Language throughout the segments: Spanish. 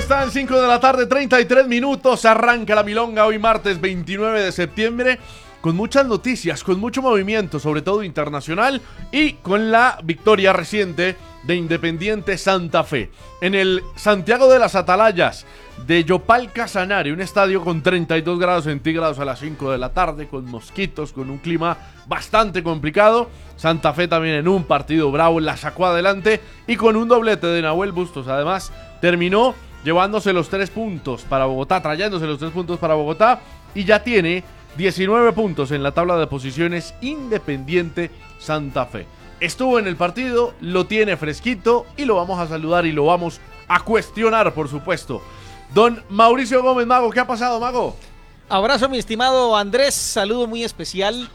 están? 5 de la tarde, 33 minutos. Arranca la milonga hoy martes 29 de septiembre. Con muchas noticias, con mucho movimiento, sobre todo internacional, y con la victoria reciente de Independiente Santa Fe. En el Santiago de las Atalayas de Yopal Casanare, un estadio con 32 grados centígrados a las 5 de la tarde, con mosquitos, con un clima bastante complicado. Santa Fe también en un partido bravo la sacó adelante y con un doblete de Nahuel Bustos. Además, terminó llevándose los 3 puntos para Bogotá, trayéndose los 3 puntos para Bogotá, y ya tiene 19 puntos en la tabla de posiciones Independiente Santa Fe. Estuvo en el partido, lo tiene fresquito y lo vamos a saludar y lo vamos a cuestionar, por supuesto. Don Mauricio Gómez, Mago, ¿qué ha pasado, Mago? Abrazo, mi estimado Andrés, saludo muy especial.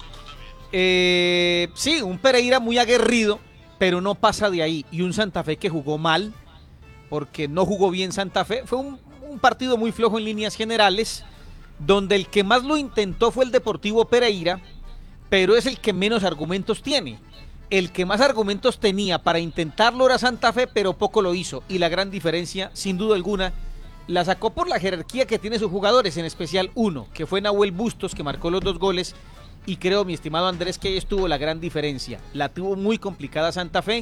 Sí, un Pereira muy aguerrido, pero no pasa de ahí. Y un Santa Fe que jugó mal, porque no jugó bien Santa Fe. Fue un partido muy flojo en líneas generales, donde el que más lo intentó fue el Deportivo Pereira, pero es el que menos argumentos tiene. El que más argumentos tenía para intentarlo era Santa Fe, pero poco lo hizo. Y la gran diferencia, sin duda alguna, la sacó por la jerarquía que tiene sus jugadores, en especial uno, que fue Nahuel Bustos, que marcó los 2 goles. Y creo, mi estimado Andrés, que ahí estuvo la gran diferencia. La tuvo muy complicada Santa Fe,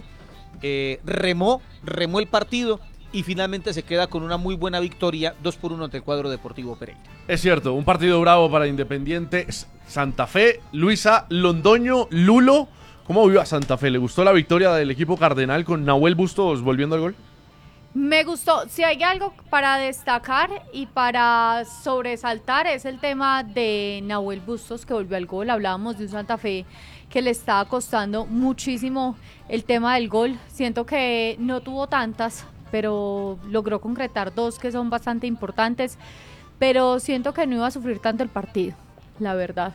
remó el partido, y finalmente se queda con una muy buena victoria, 2-1 ante el cuadro Deportivo Pereira. Es cierto, un partido bravo para Independiente Santa Fe. Luisa Londoño, Lulo, ¿cómo vio a Santa Fe? ¿Le gustó la victoria del equipo cardenal con Nahuel Bustos volviendo al gol? Me gustó. Si hay algo para destacar y para sobresaltar es el tema de Nahuel Bustos, que volvió al gol. Hablábamos de un Santa Fe que le estaba costando muchísimo el tema del gol. Siento que no tuvo tantas, pero logró concretar 2 que son bastante importantes, pero siento que no iba a sufrir tanto el partido, la verdad.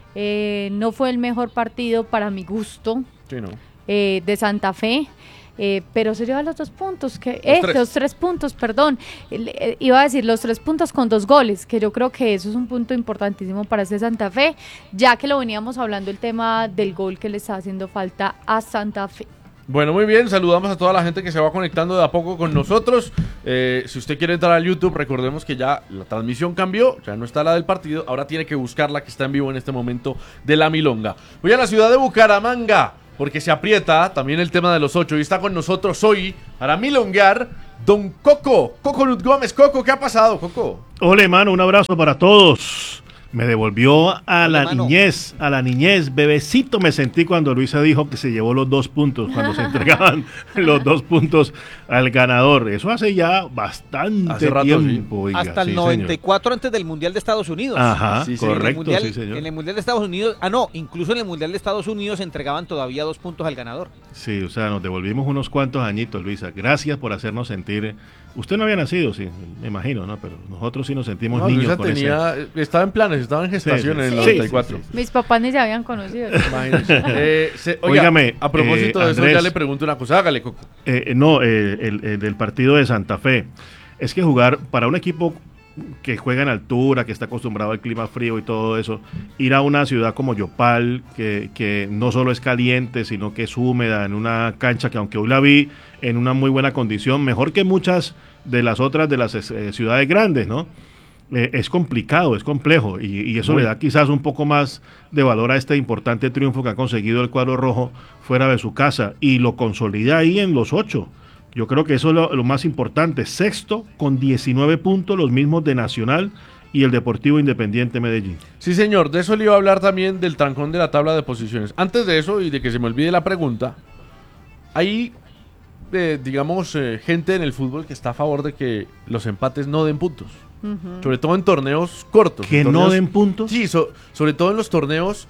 No fue el mejor partido para mi gusto, sí, no. De Santa Fe, pero se lleva los 2 puntos, los 3 puntos, perdón. Iba a decir los 3 puntos con 2 goles, que yo creo que eso es un punto importantísimo para este Santa Fe, ya que lo veníamos hablando el tema del gol que le está haciendo falta a Santa Fe. Bueno, muy bien, saludamos a toda la gente que se va conectando de a poco con nosotros. Si usted quiere entrar al YouTube, recordemos que ya la transmisión cambió, ya no está la del partido, ahora tiene que buscar la que está en vivo en este momento de la milonga. Voy a la ciudad de Bucaramanga, porque se aprieta también el tema de los 8, y está con nosotros hoy, para milonguear, don Coco Nut Gómez. Coco, ¿qué ha pasado, Coco? Hola, hermano, un abrazo para todos. Me devolvió a la niñez, bebecito me sentí cuando Luisa dijo que se llevó los 2 puntos, cuando se entregaban los 2 puntos al ganador. Eso hace ya bastante tiempo. Oiga, hasta el 94, señor, antes del Mundial de Estados Unidos. Ajá, sí, correcto, sí, señor. En el Mundial de Estados Unidos, incluso en el Mundial de Estados Unidos se entregaban todavía 2 puntos al ganador. Sí, o sea, nos devolvimos unos cuantos añitos, Luisa. Gracias por hacernos sentir. Usted no había nacido, sí, me imagino, ¿no? Pero nosotros sí nos sentimos niños. Luisa con estaba en planes, estaba en gestación en el 94. Sí. Mis papás ni se habían conocido. Óigame, a propósito de Andrés, eso, ya le pregunto una cosa, hágale, Coco. El del partido de Santa Fe. Es que jugar para un equipo que juega en altura, que está acostumbrado al clima frío y todo eso, ir a una ciudad como Yopal, que no solo es caliente, sino que es húmeda, en una cancha que aunque hoy la vi en una muy buena condición, mejor que muchas de las otras de las ciudades grandes, ¿no? Es complicado, es complejo, y eso le da quizás un poco más de valor a este importante triunfo que ha conseguido el cuadro rojo fuera de su casa, y lo consolida ahí en los 8. Yo creo que eso es lo más importante. Sexto con 19 puntos, los mismos de Nacional y el Deportivo Independiente Medellín. Sí, señor, de eso le iba a hablar también, del trancón de la tabla de posiciones. Antes de eso, y de que se me olvide la pregunta, hay, gente en el fútbol que está a favor de que los empates no den puntos. Sobre todo en torneos cortos. ¿Que no den puntos? Sí, sobre todo en los torneos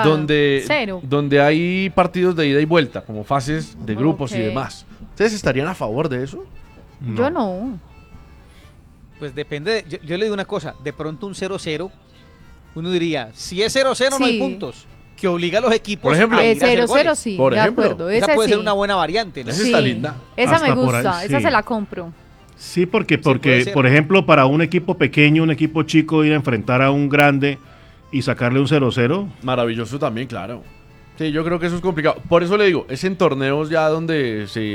donde hay partidos de ida y vuelta, como fases de grupos y demás. ¿Ustedes estarían a favor de eso? No. Yo no. Pues depende, yo le digo una cosa, de pronto un 0-0, uno diría, si es 0-0 no hay puntos, que obliga a los equipos por ejemplo, a ir a hacer goles. 0-0 sí, de acuerdo. Esa puede ser una buena variante, ¿no? Esa está linda. Esa me gusta, esa se la compro. Sí, porque por ejemplo, para un equipo pequeño, un equipo chico, ir a enfrentar a un grande y sacarle un 0-0. Maravilloso también, claro. Sí, yo creo que eso es complicado. Por eso le digo, es en torneos ya donde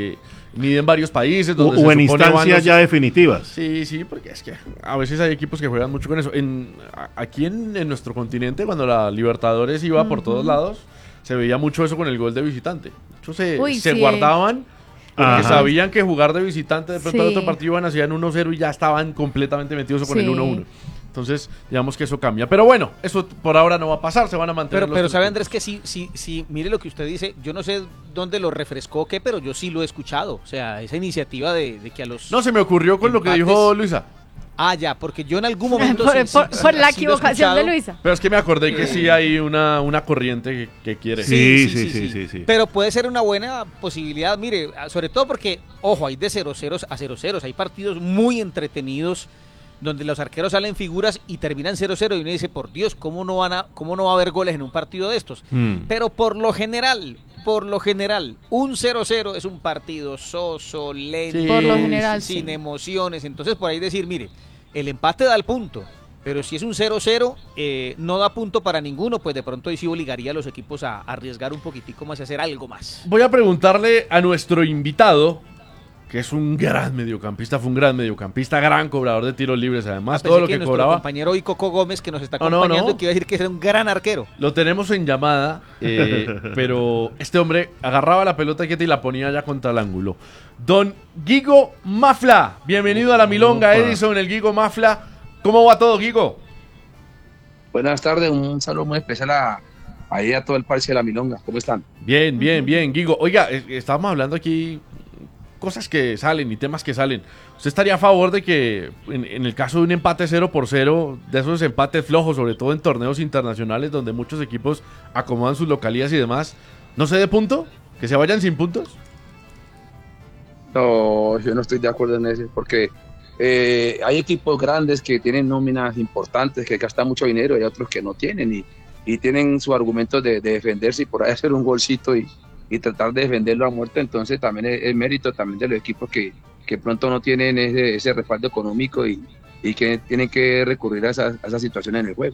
miden varios países. Donde O se en supone van instancias los- ya definitivas. Sí, porque es que a veces hay equipos que juegan mucho con eso. Aquí en nuestro continente, cuando la Libertadores iba por todos lados, se veía mucho eso con el gol de visitante. Muchos se Uy, sí. guardaban porque Ajá. sabían que jugar de visitante, de pronto Sí. al otro partido iban hacían 1-0 y ya estaban completamente metidos con Sí. el 1-1. Entonces, digamos que eso cambia. Pero bueno, eso por ahora no va a pasar, se van a mantener Pero, los pero tres sabe puntos. Andrés que sí, mire lo que usted dice, yo no sé dónde lo refrescó o qué, pero yo sí lo he escuchado. O sea, esa iniciativa de que a los... No, se me ocurrió con lo que empates. dijo Luisa. Ah, ya, porque yo en algún momento... por, sí- por- sí- por la sí lo he equivocación de escuchado. Luisa. Pero es que me acordé que sí hay una corriente que quiere. Sí. Pero puede ser una buena posibilidad, mire, sobre todo porque, ojo, hay de 0-0 a 0-0, hay partidos muy entretenidos donde los arqueros salen figuras y terminan 0-0 y uno dice, por Dios, ¿cómo no va a haber goles en un partido de estos? Pero por lo general, un 0-0 es un partido soso, lento, Sí. Por lo general, sin sí. emociones. Entonces, por ahí decir, mire, el empate da el punto, pero si es un 0-0, no da punto para ninguno, pues de pronto ahí sí obligaría a los equipos a arriesgar un poquitico más y hacer algo más. Voy a preguntarle a nuestro invitado, que es un gran mediocampista, gran cobrador de tiros libres, además, Pensé todo lo que que nuestro cobraba. compañero y Coco Gómez, que nos está No, no, acompañando, no. que iba a decir que era un gran arquero. Lo tenemos en llamada, pero este hombre agarraba la pelota quieta y la ponía ya contra el ángulo. Don Guigo Mafla, bienvenido a la Milonga, Opa. Edison, el Guigo Mafla. ¿Cómo va todo, Guigo? Buenas tardes, un saludo muy especial ahí a todo el parche de la Milonga. ¿Cómo están? Bien, Guigo. Oiga, estábamos hablando aquí cosas que salen y temas que salen. ¿Usted estaría a favor de que en el caso de un empate 0-0, de esos empates flojos, sobre todo en torneos internacionales donde muchos equipos acomodan sus localías y demás, no se dé punto? ¿Que se vayan sin puntos? No, yo no estoy de acuerdo en eso, porque hay equipos grandes que tienen nóminas importantes, que gastan mucho dinero, y hay otros que no tienen, y tienen su argumento de defenderse y por ahí hacer un golcito y tratar de defenderlo a muerte. Entonces también es mérito también de los equipos que pronto no tienen ese respaldo económico y que tienen que recurrir a esa situación en el juego.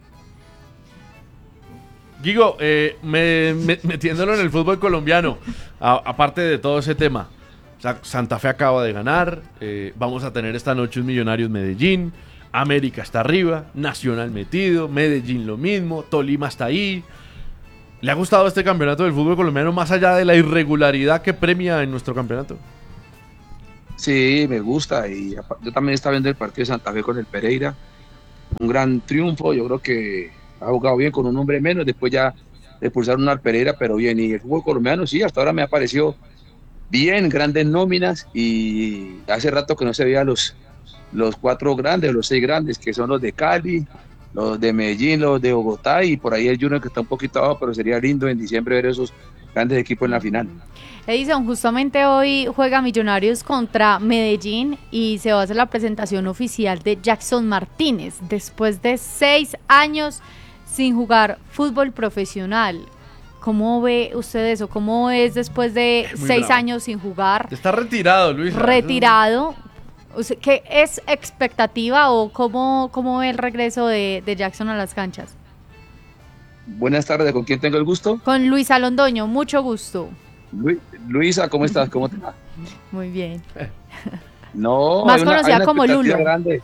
Guigo, metiéndolo en el fútbol colombiano, aparte de todo ese tema, Santa Fe acaba de ganar, vamos a tener esta noche un Millonarios Medellín, América está arriba, Nacional metido, Medellín lo mismo, Tolima está ahí. ¿Le ha gustado este campeonato del fútbol colombiano más allá de la irregularidad que premia en nuestro campeonato? Sí, me gusta, y yo también estaba viendo el partido de Santa Fe con el Pereira, un gran triunfo. Yo creo que ha jugado bien con un hombre menos, después ya le expulsaron al Pereira, pero bien. Y el fútbol colombiano sí, hasta ahora me ha parecido bien, grandes nóminas, y hace rato que no se veía los cuatro grandes, los seis grandes, que son los de Cali, los de Medellín, los de Bogotá, y por ahí el Junior, que está un poquito abajo, pero sería lindo en diciembre ver esos grandes equipos en la final. Edison, justamente hoy juega Millonarios contra Medellín y se va a hacer la presentación oficial de Jackson Martínez después de 6 años sin jugar fútbol profesional. ¿Cómo ve usted eso? ¿Cómo es después de Muy 6 bravo. años sin jugar? Está retirado, Luis. Retirado. O sea, ¿qué es expectativa o cómo ve el regreso de Jackson a las canchas? Buenas tardes, ¿con quién tengo el gusto? Con Luisa Londoño, mucho gusto. Luisa, ¿cómo estás? ¿Cómo te va? Muy bien. No, Más hay conocida hay como expectativa Lulo. grande.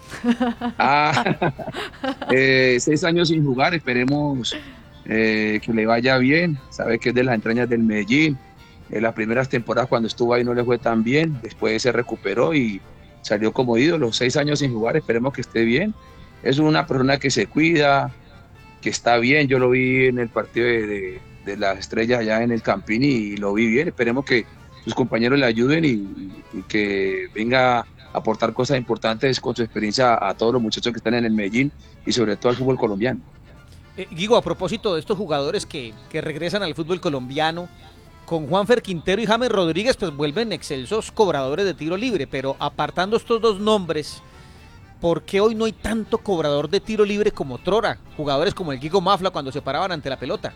6 años sin jugar, esperemos que le vaya bien. Sabe que es de las entrañas del Medellín. En las primeras temporadas cuando estuvo ahí no le fue tan bien, después se recuperó y salió como ídolo. 6 años sin jugar, esperemos que esté bien. Es una persona que se cuida, que está bien. Yo lo vi en el partido de las Estrellas allá en el Campín y lo vi bien. Esperemos que sus compañeros le ayuden y que venga a aportar cosas importantes con su experiencia a todos los muchachos que están en el Medellín y sobre todo al fútbol colombiano. Guigo, a propósito de estos jugadores que regresan al fútbol colombiano, con Juanfer Quintero y James Rodríguez, pues vuelven excelsos cobradores de tiro libre, pero apartando estos dos nombres, ¿por qué hoy no hay tanto cobrador de tiro libre como Trora? Jugadores como el Guigo Mafla cuando se paraban ante la pelota.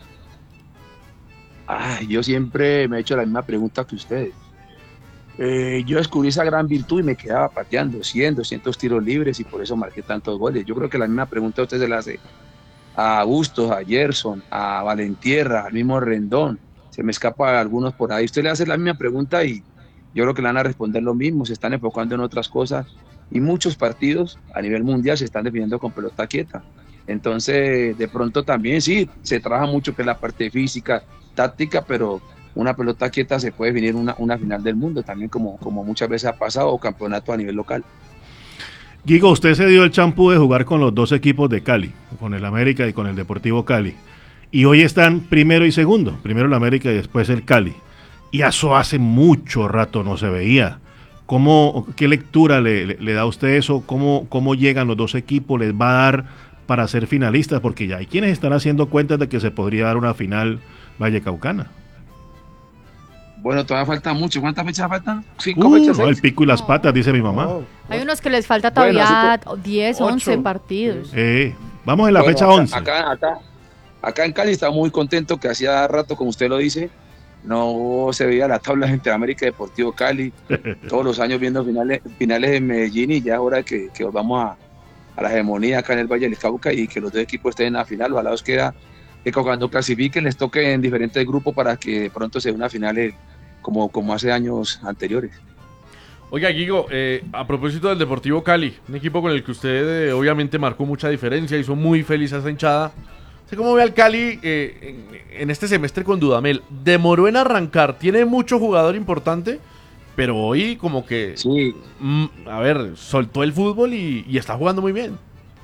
Yo siempre me he hecho la misma pregunta que ustedes. Yo descubrí esa gran virtud y me quedaba pateando 100, 200 tiros libres y por eso marqué tantos goles. Yo creo que la misma pregunta usted se la hace a Bustos, a Gerson, a Valentierra, al mismo Rendón. Se me escapa a algunos por ahí. Usted le hace la misma pregunta y yo creo que le van a responder lo mismo, se están enfocando en otras cosas y muchos partidos a nivel mundial se están definiendo con pelota quieta. Entonces, de pronto también sí, se trabaja mucho que es la parte física, táctica, pero una pelota quieta se puede definir una final del mundo también, como muchas veces ha pasado, o campeonato a nivel local. Guigo, usted se dio el champú de jugar con los dos equipos de Cali, con el América y con el Deportivo Cali. Y hoy están primero y segundo, primero el América y después el Cali. Y eso hace mucho rato no se veía. ¿Qué lectura le da a usted eso? ¿Cómo llegan los dos equipos? ¿Les va a dar para ser finalistas? Porque ya hay quienes están haciendo cuentas de que se podría dar una final vallecaucana. Bueno, todavía falta mucho. ¿Cuántas fechas faltan? ¿5 fechas? No, el pico y las patas, dice mi mamá. Hay unos que les falta todavía 10, 11 partidos. Vamos en la fecha 11. Acá en Cali estamos muy contentos, que hacía rato, como usted lo dice, no se veía la tabla entre América y Deportivo Cali. Todos los años viendo finales en Medellín, y ya es hora que volvamos a la hegemonía acá en el Valle del Cauca y que los dos equipos estén en la final. Ojalá os queda que cuando clasifiquen les toque en diferentes grupos para que de pronto se dé una final como hace años anteriores. Oiga, Guigo, a propósito del Deportivo Cali, un equipo con el que usted obviamente marcó mucha diferencia, hizo muy feliz a esa hinchada. Sé cómo ve al Cali en este semestre con Dudamel. Demoró en arrancar, tiene mucho jugador importante, pero hoy como que, sí. Soltó el fútbol y está jugando muy bien.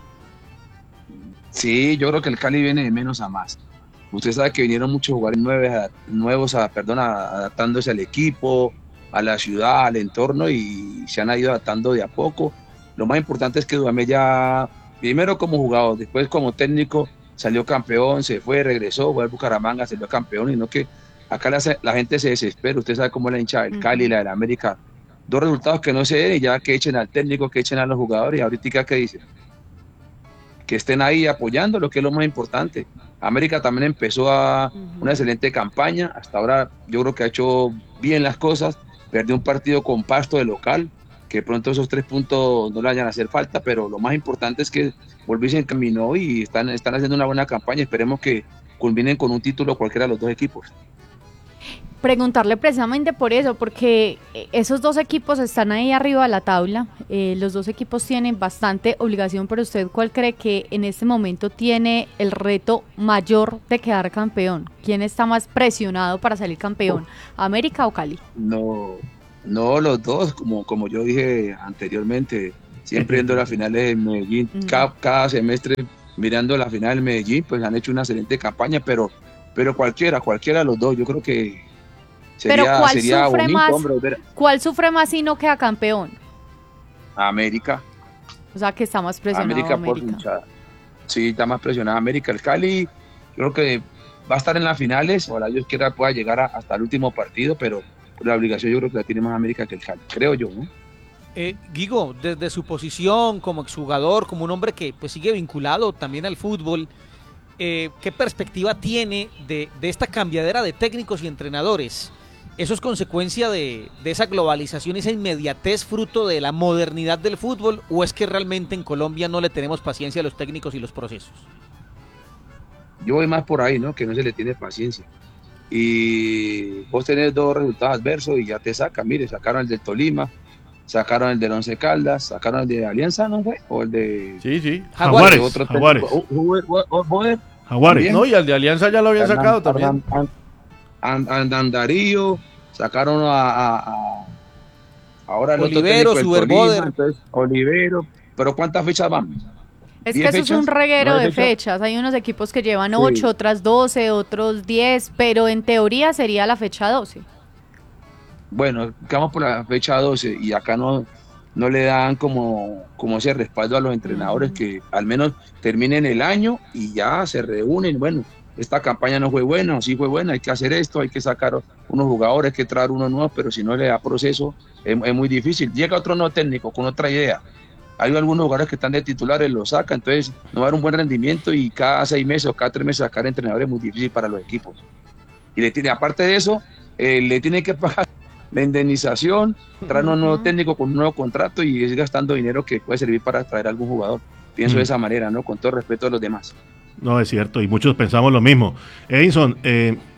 Sí, yo creo que el Cali viene de menos a más. Usted sabe que vinieron muchos jugadores nuevos adaptándose al equipo, a la ciudad, al entorno, y se han ido adaptando de a poco. Lo más importante es que Dudamel ya, primero como jugador, después como técnico, salió campeón, se fue, regresó, fue a Bucaramanga, salió campeón, y no que acá la gente se desespera. Usted sabe cómo es la hinchada del Cali y la del América. 2 resultados que no se den y ya que echen al técnico, que echen a los jugadores, y ahorita ¿qué dicen? Que estén ahí apoyando, lo que es lo más importante. América también empezó una excelente campaña, hasta ahora yo creo que ha hecho bien las cosas, perdió un partido con Pasto de local, que de pronto esos 3 puntos no le vayan a hacer falta, pero lo más importante es que volvió y se encaminó y están haciendo una buena campaña. Esperemos que culminen con un título cualquiera de los dos equipos. Preguntarle precisamente por eso, porque esos dos equipos están ahí arriba de la tabla, los dos equipos tienen bastante obligación, pero ¿usted cuál cree que en este momento tiene el reto mayor de quedar campeón? ¿Quién está más presionado para salir campeón, América o Cali? No, los dos, como yo dije anteriormente, siempre viendo las finales de Medellín, cada semestre mirando la final de Medellín, pues han hecho una excelente campaña, pero cualquiera de los dos, yo creo que sería sufre bonito, más, hombre, ¿cuál sufre más si no queda campeón? América. O sea, que está más presionado América. Por hinchada. Sí, está más presionada América. El Cali, creo que va a estar en las finales, ojalá Dios quiera pueda llegar hasta el último partido, pero la obligación yo creo que la tiene más América que el Cali, creo yo, ¿no? Guigo, desde su posición como exjugador, como un hombre que pues sigue vinculado también al fútbol, ¿qué perspectiva tiene de esta cambiadera de técnicos y entrenadores? ¿Eso es consecuencia de esa globalización, esa inmediatez fruto de la modernidad del fútbol, o es que realmente en Colombia no le tenemos paciencia a los técnicos y los procesos? Yo voy más por ahí, ¿no? Que no se le tiene paciencia. Y vos tenés 2 resultados adversos y ya te sacan. Mire, sacaron el del Tolima, sacaron el del Once Caldas, sacaron el de Alianza, ¿no fue? O el de... Sí. Jaguares. Jaguares. No, y el de Alianza ya lo habían sacado también. Darío, sacaron ahora el Olivero, otro técnico del Superboder. Tolima, entonces Olivero, pero ¿cuántas fechas van? Es que eso es un reguero de fechas. Hay unos equipos que llevan 8, otras 12, otros 10, pero en teoría sería la fecha 12. Bueno, quedamos por la fecha 12 y acá no le dan como ese respaldo a los entrenadores que al menos terminen el año y ya se reúnen. Bueno, esta campaña no fue buena, o sí fue buena, hay que hacer esto, hay que sacar unos jugadores, hay que traer unos nuevos, pero si no le da proceso es muy difícil. Llega otro nuevo técnico con otra idea. Hay algunos jugadores que están de titulares, lo saca, entonces no va a dar un buen rendimiento y cada 6 meses o cada 3 meses sacar entrenadores es muy difícil para los equipos. Y aparte de eso, le tiene que pagar la indemnización, traer un nuevo técnico con un nuevo contrato y es gastando dinero que puede servir para traer a algún jugador. Pienso de esa manera, ¿no? Con todo respeto a los demás. No, es cierto, y muchos pensamos lo mismo. Edinson,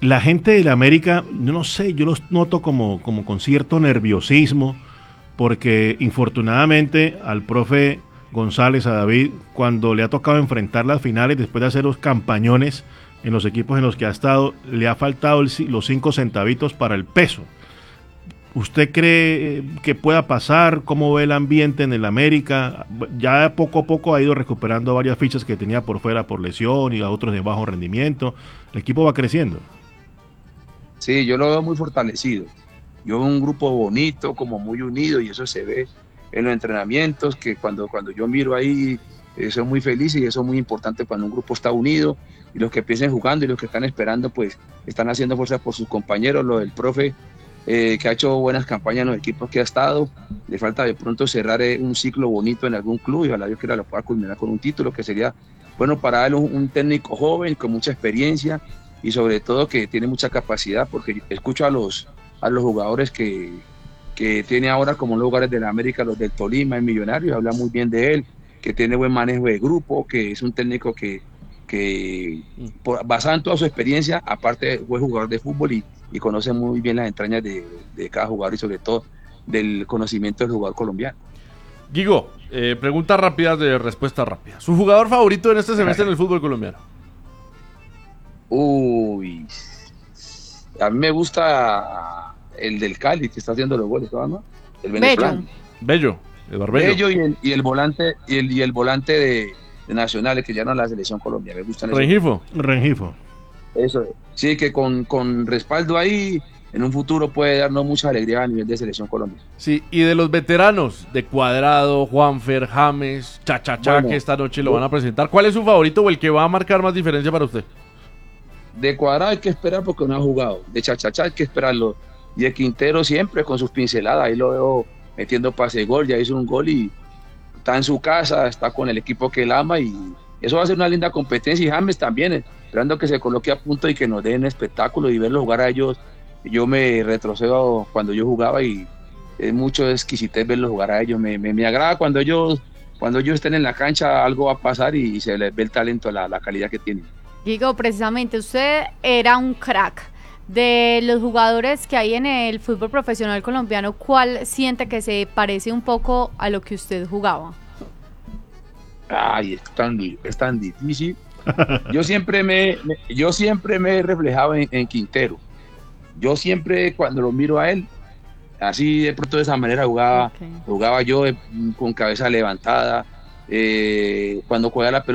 La gente del América, yo no sé, yo los noto como con cierto nerviosismo, porque infortunadamente al profe González, a David, cuando le ha tocado enfrentar las finales después de hacer los campañones en los equipos en los que ha estado, le ha faltado los 5 centavitos para el peso. ¿Usted cree que pueda pasar? ¿Cómo ve el ambiente en el América? Ya poco a poco ha ido recuperando varias fichas que tenía por fuera por lesión y a otros de bajo rendimiento. El equipo va creciendo. Sí, yo lo veo muy fortalecido. Yo veo un grupo bonito, como muy unido, y eso se ve en los entrenamientos, que cuando yo miro ahí, soy muy feliz, y eso es muy importante cuando un grupo está unido, y los que empiecen jugando y los que están esperando, pues están haciendo fuerza por sus compañeros. Lo del profe, que ha hecho buenas campañas en los equipos que ha estado, le falta de pronto cerrar un ciclo bonito en algún club, y ojalá Dios quiera lo pueda culminar con un título, que sería bueno para él, un técnico joven con mucha experiencia, y sobre todo que tiene mucha capacidad, porque escucho a los jugadores que tiene ahora, como los jugadores de la América, los del Tolima, el Millonario, habla muy bien de él, que tiene buen manejo de grupo, que es un técnico que basado en toda su experiencia, aparte fue jugador de fútbol y conoce muy bien las entrañas de cada jugador, y sobre todo del conocimiento del jugador colombiano. Guigo, preguntas rápidas de respuesta rápida. ¿Su jugador favorito en este semestre en el fútbol colombiano? Uy, a mí me gusta el del Cali, que está haciendo los goles, ¿no? El venezolano. Bello, Eduardo Bello. Y el volante, y el volante de Nacionales, que ya no es la selección colombiana, me gustan. Rengifo. Eso, sí, que con respaldo ahí, en un futuro puede darnos mucha alegría a nivel de selección colombiana. Sí, y de los veteranos, de Cuadrado, Juanfer, James, bueno, que esta noche lo van a presentar, ¿cuál es su favorito o el que va a marcar más diferencia para usted? De Cuadrado hay que esperar porque no ha jugado, de Chachachá hay que esperarlo, y de Quintero siempre con sus pinceladas, ahí lo veo metiendo pase de gol, ya hizo un gol y está en su casa, está con el equipo que él ama, y eso va a ser una linda competencia. Y James también, esperando que se coloque a punto y que nos den espectáculo y verlos jugar a ellos. Yo me retrocedo cuando yo jugaba, y es mucho exquisitez verlos jugar a ellos. Me agrada cuando ellos estén en la cancha, algo va a pasar y se les ve el talento, la calidad que tienen. Digo, precisamente, usted era un crack. De los jugadores que hay en el fútbol profesional colombiano, ¿cuál siente que se parece un poco a lo que usted jugaba? Ay, es tan difícil. Yo siempre me he reflejado en Quintero. Yo siempre, cuando lo miro a él, así de pronto de esa manera jugaba yo, con cabeza levantada, cuando cogía la pelota